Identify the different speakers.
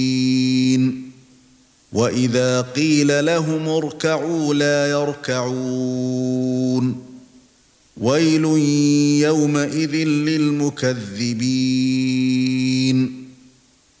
Speaker 1: وَإِذَا قِيلَ لَهُمُ ارْكَعُوا لَا يَرْكَعُونَ وَيْلٌ يَوْمَئِذٍ لِلْمُكَذِّبِينَ